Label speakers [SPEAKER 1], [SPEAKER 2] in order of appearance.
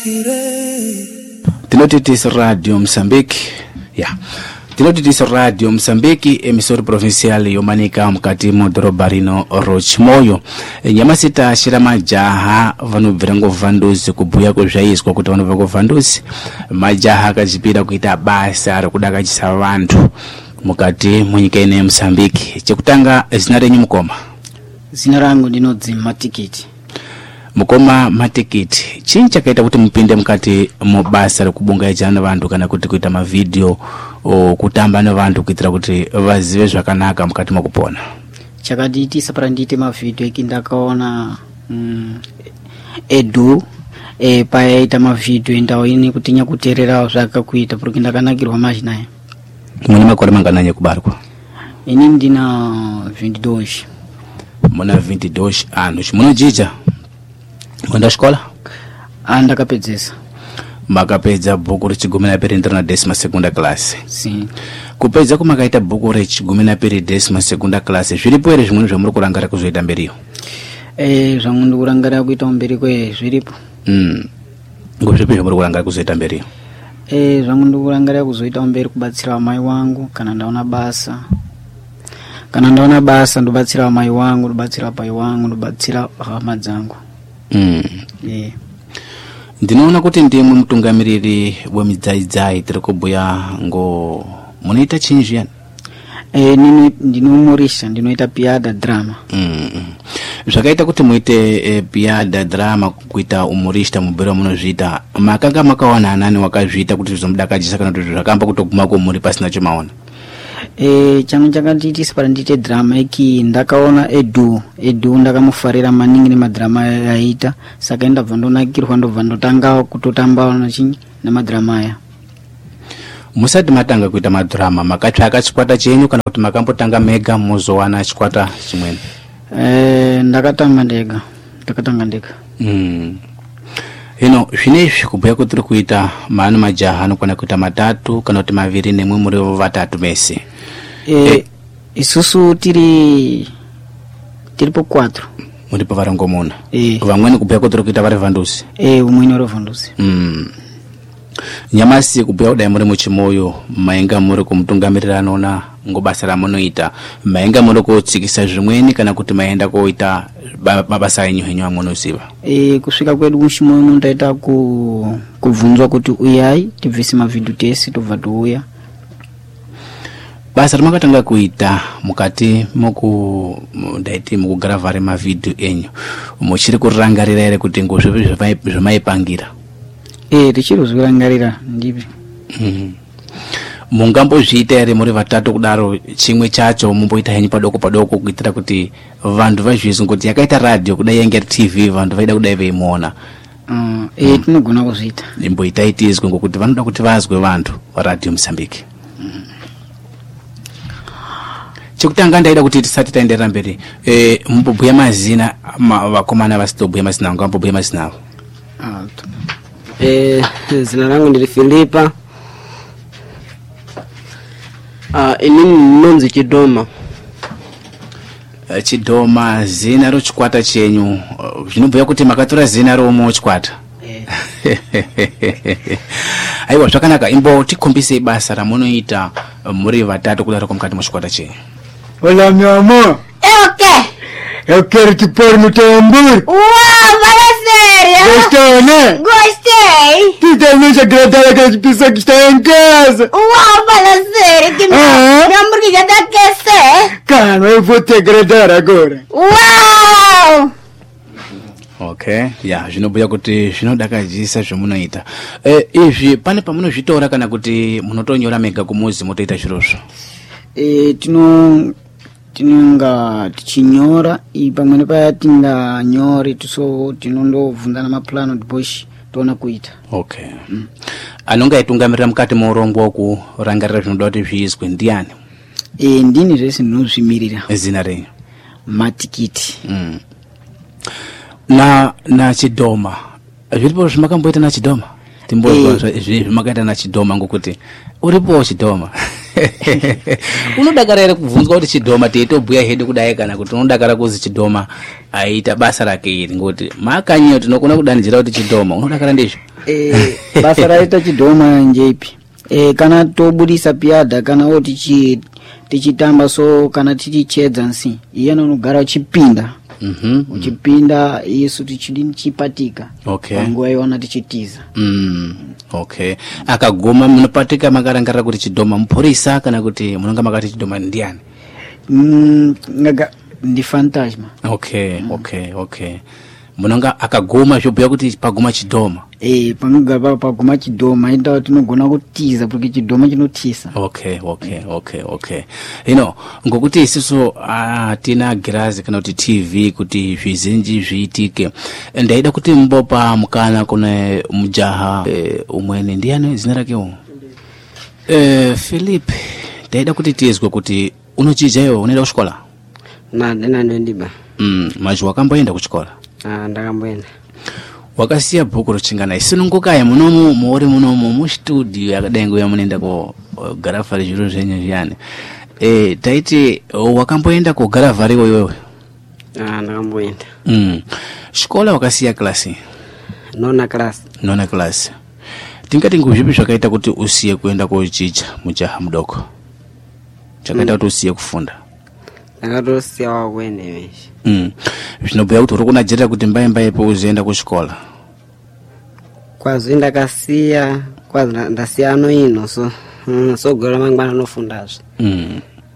[SPEAKER 1] Tinotitisa Radio Msambiki. Tinotitisa Radio Msambiki, emisori provincial yomanika mkati modoroba rino Rochimoyo. Nyamasita shira majaha vanu virango vanduzi kubuya kuzvaizwa kuti vanu vango vanduzi majaha kachipira kuita basa rokudaka chisa vantu mukati munyika ine Msambiki. Chekutanga zina renyu mukoma?
[SPEAKER 2] Zina rangu ndinodzi Matikiti.
[SPEAKER 1] Mukoma Matikiti, chini chakaita kuti mupinde mukati mubasa rekubonga jana vantu kana kuti kuita mavideo kutamba na vantu kuitira kuti vazive zvakanaka mukati mukupona?
[SPEAKER 2] Chakadiitisa para ndiite mavideo ekindakaona Edu payaita mavideo endawo ini kutinya kuterera zvakakuita porque ndakanakirwa mazinaye.
[SPEAKER 1] Mune makore mangananye kubarwa?
[SPEAKER 2] Ini ndina 22.
[SPEAKER 1] Muna 22 anos. Munojija? Mwenda shkola?
[SPEAKER 2] Ndakapedzesa.
[SPEAKER 1] Makapedza bhuku rechigumi napiri ndiro na 12ª class.
[SPEAKER 2] Si.
[SPEAKER 1] Kupedza kumakaita bhuku rechigumi napiri 12ª class, zviripo ere zvimwe zvamuri kurangara kuzoita mberiyo?
[SPEAKER 2] Zvangu ndikurangarira kuita mberi kwe zviripo.
[SPEAKER 1] Ngozvipi zvamuri kurangara kuzoita mberiyo?
[SPEAKER 2] Zvangu ndikurangarira kuzoita mberi kubatsira mai wangu kana ndaona basa. Kana ndaona basa ndobatsira mai wangu, ndobatsira pai wangu, ndobatsira hama dzangu.
[SPEAKER 1] Ndinoona kuti ndimwe mutungamiriri wemidzayidzai tiri kubhuya ngo munoita chinyi zviyani?
[SPEAKER 2] Ndinomurisha, ndinoita piada drama.
[SPEAKER 1] Zvakaita kuti muite piada drama kuita umurista mubhero munozviita, makanga makawana anani wakazviita kuti zvizomudakadzisa kana kuti zvakamba kutoguma kumuri pasina chimaona?
[SPEAKER 2] Changu chakanditisa para ndite drama iki ndakaona Edu ndakamufarira maningi nemadrama aita, saka ndabva ndonakirwa ndobva ndotanga kutotamba nachinyi nemadrama aya.
[SPEAKER 1] Musati matanga kuita madrama makatsvaka chikwata chenyu kana kuti makambotanga mega muzowana chikwata chimweni?
[SPEAKER 2] Ndakatanga ndega.
[SPEAKER 1] Hino zvinezvi kubhuya kuti tiri kuita manu majaha anokwana kuita 3 kana kuti 2 nemwe muri 3 mese.
[SPEAKER 2] Isusu tiripo 4.
[SPEAKER 1] Muripo varongomuna. Vamweni kubhuya kuti tiri kuita vari vanduzi?
[SPEAKER 2] Umweni uri vanduzi.
[SPEAKER 1] Nyamasi kubhuya kudai muri muchimoyo, mainga muri kumutungamirira anona ngobasa ramunoita, mainga muri kutsikisa zvimweni kana kuti maenda koita mabasa enyu henyu amunoziva?
[SPEAKER 2] Kusvika kwedu muchimoyo ndaita kubvunzwa kuti uyai tibvise mavideo tese tobva touya.
[SPEAKER 1] Basa ramakatanga kuita mukati mukugara vari mavideo enyu, muchiri kurangarira ere kuti ngozvipi zvamaipangira?
[SPEAKER 2] Tichiri kuzvirangarira ndipi.
[SPEAKER 1] Mungambozviita ere muri 3 kudaro chimwe chacho mumboita henyu padoko kuitira kuti vantu vazvizwe kuti yakaita radio kudai yange TV vantu vaida kudai veimuona?
[SPEAKER 2] Tinogona kuzviita.
[SPEAKER 1] Imboitai tizwe ngokuti vanoda kuti vazwe vantu vaRadio Msambiki. Chekutanga ndaida kuti tisati taenderera mberi, mumbobhuya mazina vakomana vasitobhuya mazina anga mumbobhuya mazina avo?
[SPEAKER 3] Zina rangu ndiri Filipa. Inini nonzi Chidoma.
[SPEAKER 1] Chidoma, zina rochikwata chenyu, zvinobhuya kuti makatora zina romo chikwata? Aiwa, zvakanaka, imbo tikombise basa ramunoita muri 3 kudaro mukati muchikwata chenyu.
[SPEAKER 4] Hola mi amor.
[SPEAKER 5] Okay.
[SPEAKER 4] Eu quero te pôr no teu hambúrguer.
[SPEAKER 5] Uau, fala sério.
[SPEAKER 4] Gostou, né?
[SPEAKER 5] Gostei.
[SPEAKER 4] Tu também já agradar aquelas pessoas que estão em casa.
[SPEAKER 5] Uau, fala sério. Que meu hambúrguer já tá aquecer.
[SPEAKER 4] Calma, eu vou te agradar agora.
[SPEAKER 5] Uau.
[SPEAKER 1] Okay, zvinobhuya kuti zvinodakadzisa zvamunoita. Izvi pane pamunozvitora kana kuti munotonyora mega kumuzi motoita zvirozvo?
[SPEAKER 2] Tinonga tichinyora, pamwe paya tinganyori tinondobvunzana maplano diposhi toona kuita.
[SPEAKER 1] Okay. Anonga aitungamirira mukati mourongwa wokurangarira zvinoda kuti zviizwe ndiani?
[SPEAKER 2] Ndini zvese ndinozvimirira.
[SPEAKER 1] Zina renyu?
[SPEAKER 2] Matikiti.
[SPEAKER 1] Na Chidoma, zviripo zvimakamboita na Chidoma? Timbozwa zvimakaita na Chidoma ngokuti uripo Chidoma. unodakara ere kubvunzwa kuti Chidhoma teitobhuya hedu kudai kana kuti unodakara kuzi Chidhoma aita basa rake iri ngoti makanyiyo tinokona kudanidzira kuti Chidhoma unodakara ndizvo?
[SPEAKER 2] Basa raita Chidhoma njepi kana tobudisa piada kana wo tichitamba so kana tichichedza nsi iyena unogara uchipinda uchipinda Yesu tichidini chipatika panguwa iwana tichitiza.
[SPEAKER 1] Okay, akagoma munopatika makarangarira kuti Chidhoma muporisa kana kuti munonga makati Chidhoma ndiani?
[SPEAKER 2] Ndi Fantasma.
[SPEAKER 1] Okay. Munonga akagoma zvobhuya kuti paguma Chidhoma.
[SPEAKER 2] Panogara paguma Chidhoma enda tinogona kutiza porque Chidhoma chinotisa.
[SPEAKER 1] Okay. Ngokuti isusu tina girazi kana kuti TV kuti zvizinji zviitike. Ndaida kuti mbopa mukana kune mujaha umwene ndiani zina rakewo? Philip, ndaida kuti tizwe kuti unochijayo unoenda kuchikola?
[SPEAKER 3] Ndina ndiba.
[SPEAKER 1] Maji wakamboenda kuchikola?
[SPEAKER 3] Ndakamboenda.
[SPEAKER 1] Wakasiya bhuku rochingana isinongokaya munomu muori munomu mu studio yakadengo yamunenda ko garavari zviro zvenyu zviyani. Taiti wakamboenda ko garavari wewe?
[SPEAKER 3] Ndakamboenda.
[SPEAKER 1] Chikola wakasiya klasi?
[SPEAKER 3] Nona
[SPEAKER 1] klasi. Tingati nguzvipi zvakaita kuti usiye kuenda kochicha mujaha mudoko? Chakaita kuti usiye kufunda?
[SPEAKER 3] Ndakatosiya wakwene veshe.
[SPEAKER 1] Zvinobhuya kuti uri kunajira kuti mbai po uzoenda kuchikola?
[SPEAKER 3] Kwazi ndakasiya, kwazi ndasiya ano ino so gora mangwana nofundazve.